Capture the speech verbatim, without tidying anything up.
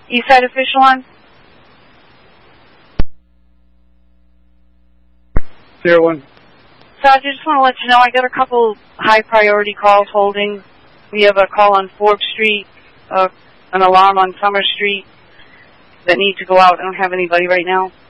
Eastside official on? Zero one. Sarge, I just want to let you know I got a couple high priority calls holding. We have a call on Forbes Street, uh, an alarm on Summer Street that need to go out. I don't have anybody right now.